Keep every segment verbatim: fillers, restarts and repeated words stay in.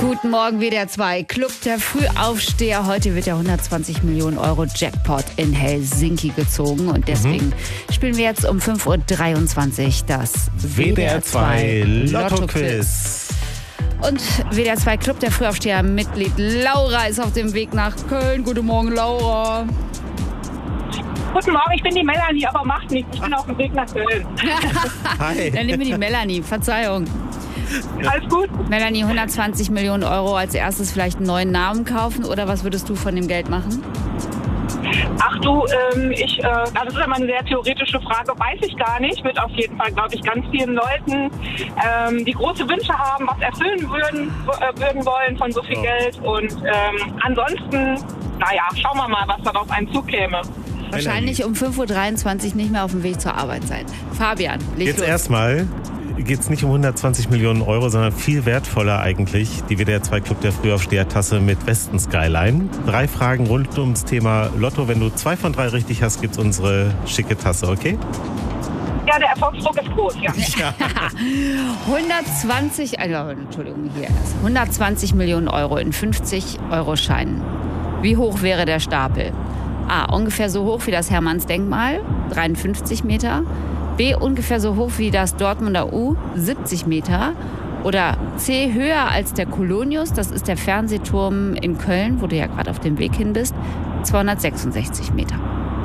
Guten Morgen, W D R zwei. Club der Frühaufsteher. Heute wird der hundertzwanzig Millionen Euro Jackpot in Helsinki gezogen. Und deswegen mhm. spielen wir jetzt um fünf Uhr dreiundzwanzig das W D R zwei Lotto-Quiz. Und W D R zwei Club der Frühaufsteher Mitglied Laura ist auf dem Weg nach Köln. Guten Morgen, Laura. Guten Morgen, ich bin die Melanie, aber macht nichts. Ich bin auf dem Weg nach Köln. Hi. Dann nehmen wir die Melanie. Verzeihung. Alles gut? Melanie, hundertzwanzig Millionen Euro als erstes vielleicht einen neuen Namen kaufen oder was würdest du von dem Geld machen? Ach du, ähm, ich, äh, das ist immer eine sehr theoretische Frage, weiß ich gar nicht. Wird auf jeden Fall, glaube ich, ganz vielen Leuten, ähm, die große Wünsche haben, was erfüllen würden, äh, würden wollen von so viel oh. Geld. Und ähm, ansonsten, naja, schauen wir mal, was da auf einen zukäme. Wahrscheinlich um fünf Uhr dreiundzwanzig nicht mehr auf dem Weg zur Arbeit sein. Fabian, leg Jetzt los. erstmal geht es nicht um hundertzwanzig Millionen Euro, sondern viel wertvoller eigentlich die W D R zwei Club der Frühaufsteher-Tasse mit Westen Skyline. Drei Fragen rund ums Thema Lotto. Wenn du zwei von drei richtig hast, gibt es unsere schicke Tasse, okay? Ja, der Erfolgsdruck ist groß, ja. ja. hundertzwanzig, also, Entschuldigung, hier erst. hundertzwanzig Millionen Euro in fünfzig Euro Scheinen. Wie hoch wäre der Stapel? A, ungefähr so hoch wie das Hermannsdenkmal, dreiundfünfzig Meter. B, ungefähr so hoch wie das Dortmunder U, siebzig Meter. Oder C, höher als der Kolonius, das ist der Fernsehturm in Köln, wo du ja gerade auf dem Weg hin bist, zweihundertsechsundsechzig Meter.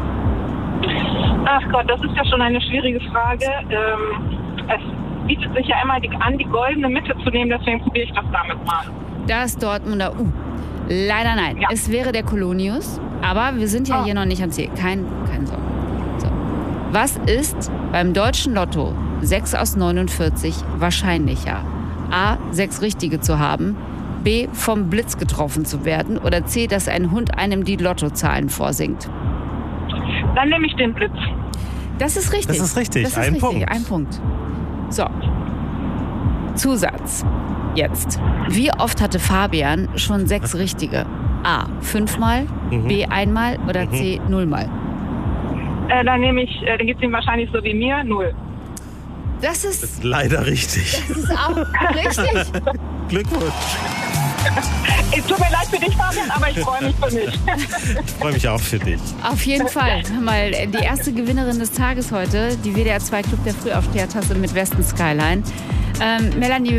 Ach Gott, das ist ja schon eine schwierige Frage. Ähm, es bietet sich ja immer die, an, die goldene Mitte zu nehmen, deswegen probiere ich das damit mal. Das Dortmunder U. Leider nein. Ja. Es wäre der Kolonius, aber wir sind ja oh. hier noch nicht am Ziel. Kein, kein Sorgen. So. Was ist beim deutschen Lotto sechs aus neunundvierzig wahrscheinlicher? A, sechs Richtige zu haben, B, vom Blitz getroffen zu werden oder C, dass ein Hund einem die Lottozahlen vorsingt? Dann nehme ich den Blitz. Das ist richtig. Das ist richtig. Das ist ein richtig. Punkt. Ein Punkt. So. Zusatz. Jetzt. Wie oft hatte Fabian schon sechs Richtige? A, fünfmal, mhm. B, einmal oder mhm. C, nullmal? Äh, dann nehme ich, äh, dann gibt es ihm wahrscheinlich so wie mir, null. Das ist, das ist leider richtig. Das ist auch richtig. Glückwunsch. Es tut mir leid für dich, Fabian, aber ich freue mich für mich. Ich freue mich auch für dich. Auf jeden Fall. Mal die erste Gewinnerin des Tages heute, die W D R zwei Club der Frühaufsteher-Tasse mit Westen Skyline. Ähm, Melanie,